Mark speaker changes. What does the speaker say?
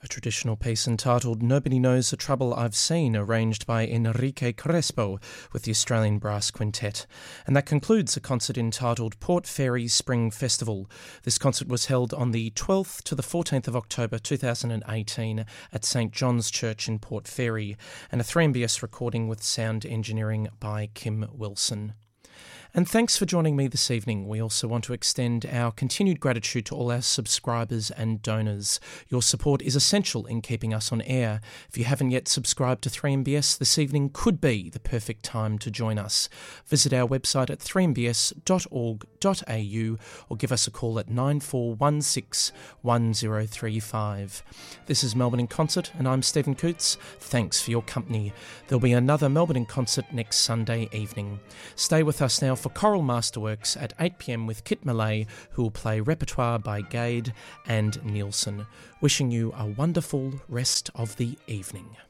Speaker 1: A traditional piece entitled Nobody Knows the Trouble I've Seen, arranged by Enrique Crespo with the Australian Brass Quintet. And that concludes a concert entitled Port Fairy Spring Festival. This concert was held on the 12th to the 14th of October 2018 at St John's Church in Port Fairy, and a 3MBS recording with sound engineering by Kim Wilson. And thanks for joining me this evening. We also want to extend our continued gratitude to all our subscribers and donors. Your support is essential in keeping us on air. If you haven't yet subscribed to 3MBS, this evening could be the perfect time to join us. Visit our website at 3mbs.org.au or give us a call at 9416 1035. This is Melbourne in Concert, and I'm Stephen Coots. Thanks for your company. There'll be another Melbourne in Concert next Sunday evening. Stay with us now for Choral Masterworks at 8 p.m. with Kit Malay, who will play repertoire by Gade and Nielsen. Wishing you a wonderful rest of the evening.